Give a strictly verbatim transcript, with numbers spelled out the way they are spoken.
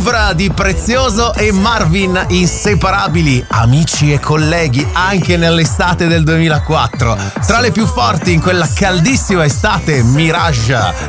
Louvre di Prezioso e Marvin, inseparabili, amici e colleghi anche nell'estate del duemilaquattro. Tra le più forti in quella caldissima estate, Mirage,